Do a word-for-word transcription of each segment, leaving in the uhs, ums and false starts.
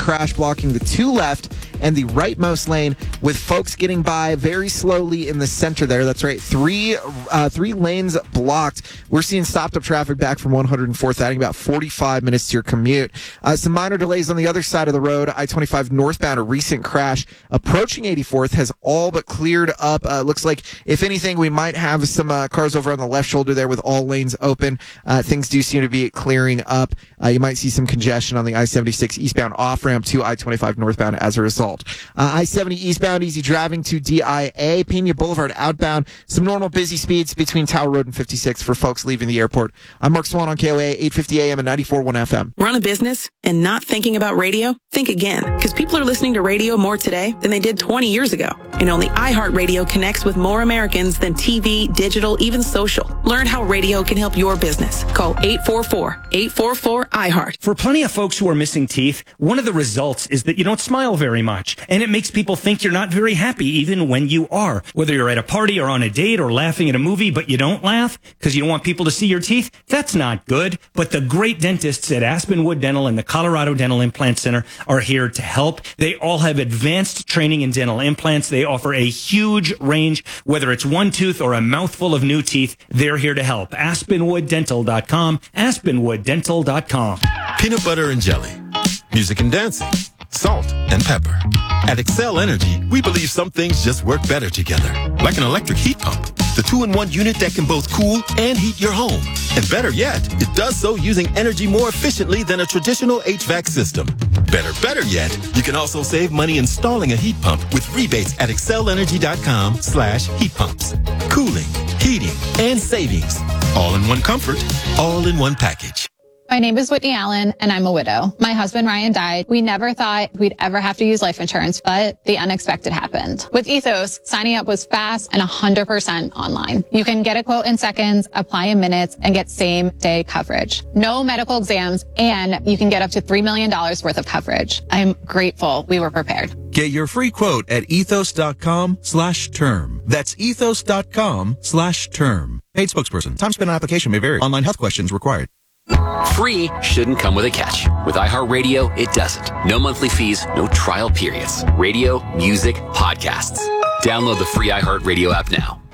crash blocking the two left and the rightmost lane, with folks getting by very slowly in the center there. That's right, three uh, three lanes blocked. We're seeing stopped up traffic back from one hundred fourth, adding about forty-five minutes to your commute. Uh, some minor delays on the other side of the road. I twenty-five northbound, a recent crash approaching eighty-fourth has all but cleared up. Uh, looks like, if anything, we might have some uh, cars over on the left shoulder there with all lanes open. Uh, things do seem to be clearing up. Uh, you might see some congestion on the I seventy-six eastbound off-ramp to I twenty-five northbound as a result. Uh, I seventy eastbound, easy driving to D I A. Pena Boulevard outbound, some normal busy speeds between Tower Road and fifty-six for folks leaving the airport. I'm Mark Swan on K O A, eight fifty A M and ninety-four point one F M. Run a business and not thinking about radio? Think again, because people are listening to radio more today than they did twenty years ago. And only iHeartRadio connects with more Americans than T V, digital, even social. Learn how radio can help your business. Call eight four four, eight four four, I heart. For plenty of folks who are missing teeth, one of the results is that you don't smile very much. And it makes people think you're not very happy even when you are. Whether you're at a party or on a date or laughing at a movie, but you don't laugh because you don't want people to see your teeth, that's not good. But the great dentists at Aspenwood Dental and the Colorado Dental Implant Center are here to help. They all have advanced training in dental implants. They offer a huge range, whether it's one tooth or a mouthful of new teeth. They're here to help. aspenwood dental dot com, aspenwood dental dot com. Peanut butter and jelly, music and dancing, salt and pepper. At Excel Energy, we believe some things just work better together. Like an electric heat pump, the two-in-one unit that can both cool and heat your home. And better yet, it does so using energy more efficiently than a traditional H V A C system. Better, better yet, you can also save money installing a heat pump with rebates at excel energy dot com slash heat pumps. Cooling, heating, and savings. All in one comfort, all in one package. My name is Whitney Allen, and I'm a widow. My husband, Ryan, died. We never thought we'd ever have to use life insurance, but the unexpected happened. With Ethos, signing up was fast and one hundred percent online. You can get a quote in seconds, apply in minutes, and get same-day coverage. No medical exams, and you can get up to three million dollars worth of coverage. I'm grateful we were prepared. Get your free quote at ethos.com slash term. That's ethos.com slash term. Paid spokesperson. Time spent on application may vary. Online health questions required. Free shouldn't come with a catch. With iHeartRadio, it doesn't. No monthly fees, no trial periods. Radio, music, podcasts. Download the free iHeartRadio app now.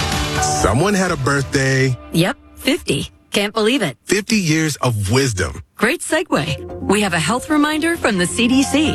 Someone had a birthday. Yep, fifty. Can't believe it. fifty years of wisdom. Great segue. We have a health reminder from the C D C.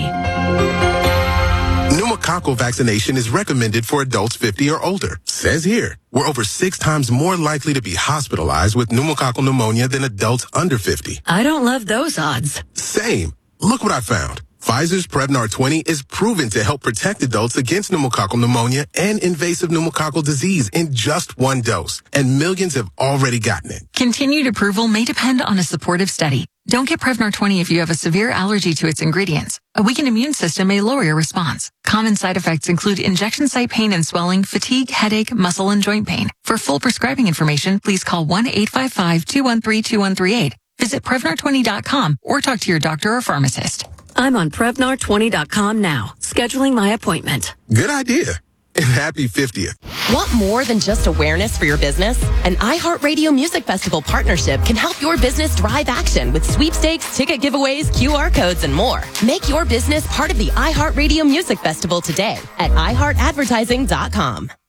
Pneumococcal vaccination is recommended for adults fifty or older. Says here, we're over six times more likely to be hospitalized with pneumococcal pneumonia than adults under fifty. I don't love those odds. Same. Look what I found. Pfizer's Prevnar twenty is proven to help protect adults against pneumococcal pneumonia and invasive pneumococcal disease in just one dose. And millions have already gotten it. Continued approval may depend on a supportive study. Don't get Prevnar twenty if you have a severe allergy to its ingredients. A weakened immune system may lower your response. Common side effects include injection site pain and swelling, fatigue, headache, muscle, and joint pain. For full prescribing information, please call one eight five five, two one three, two one three eight. Visit Prevnar twenty dot com or talk to your doctor or pharmacist. I'm on Prevnar twenty dot com now, scheduling my appointment. Good idea. And happy fiftieth. Want more than just awareness for your business? An iHeartRadio Music Festival partnership can help your business drive action with sweepstakes, ticket giveaways, Q R codes, and more. Make your business part of the iHeartRadio Music Festival today at i heart advertising dot com.